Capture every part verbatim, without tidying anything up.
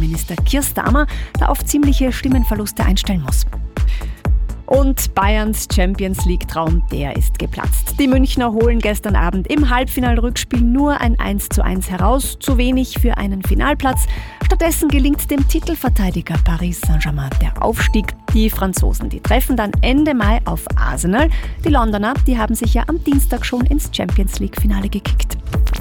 Premierminister Keir Starmer da auf ziemliche Stimmenverluste einstellen muss. Und Bayerns Champions League-Traum, der ist geplatzt. Die Münchner holen gestern Abend im Halbfinalrückspiel nur ein eins zu eins heraus. Zu wenig für einen Finalplatz. Stattdessen gelingt dem Titelverteidiger Paris Saint-Germain der Aufstieg. Die Franzosen, die treffen dann Ende Mai auf Arsenal. Die Londoner, die haben sich ja am Dienstag schon ins Champions League-Finale gekickt.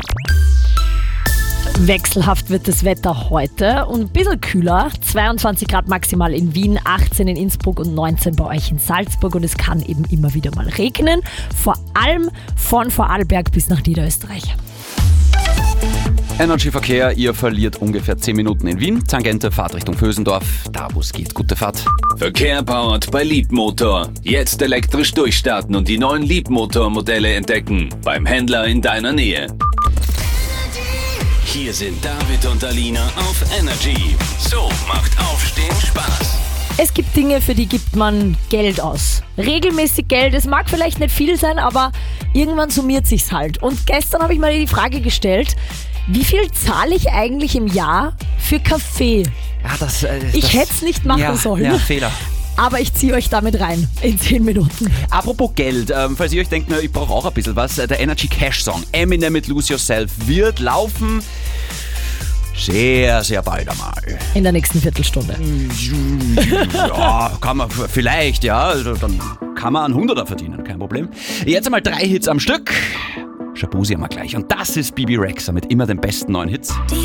Wechselhaft wird das Wetter heute und ein bisschen kühler. zweiundzwanzig Grad maximal in Wien, achtzehn in Innsbruck und neunzehn bei euch in Salzburg. Und es kann eben immer wieder mal regnen. Vor allem von Vorarlberg bis nach Niederösterreich. Energy-Verkehr, ihr verliert ungefähr zehn Minuten in Wien. Tangente, Fahrt Richtung Vösendorf. Da, wo es geht, gute Fahrt. Verkehr powered bei Leapmotor. Jetzt elektrisch durchstarten und die neuen Leapmotor-Modelle entdecken. Beim Händler in deiner Nähe. Hier sind David und Alina auf Energy. So macht Aufstehen Spaß. Es gibt Dinge, für die gibt man Geld aus. Regelmäßig Geld, es mag vielleicht nicht viel sein, aber irgendwann summiert sich's halt. Und gestern habe ich mal die Frage gestellt, wie viel zahle ich eigentlich im Jahr für Kaffee? Ja, das, äh, ich das, hätte es nicht machen ja, sollen. Ja, Fehler. Aber ich ziehe euch damit rein in zehn Minuten. Apropos Geld, ähm, falls ihr euch denkt, na, ich brauche auch ein bisschen was, der Energy Cash Song Eminem mit Lose Yourself wird laufen sehr, sehr bald einmal. In der nächsten Viertelstunde. Ja, kann man vielleicht, ja, also dann kann man einen Hunderter verdienen, kein Problem. Jetzt einmal drei Hits am Stück. Shabuzi haben wir gleich und das ist Bibi Rexha mit immer den besten neuen Hits.